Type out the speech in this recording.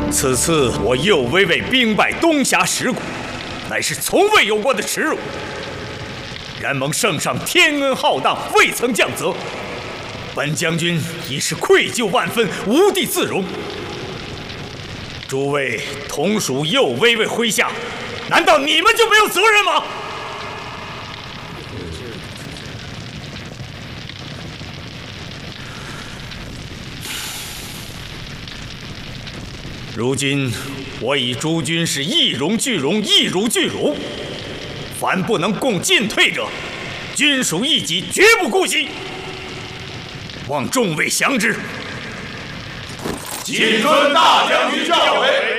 此次我右威卫兵败东峡石谷，乃是从未有过的耻辱。然蒙圣上天恩浩荡，未曾降责，本将军已是愧疚万分，无地自容。诸位同属右威卫麾下，难道你们就没有责任吗？如今我以诸军是一荣俱荣，一辱俱辱。凡不能共进退者，均属一己，绝不姑息。望众位详之。 谨遵大将军教诲。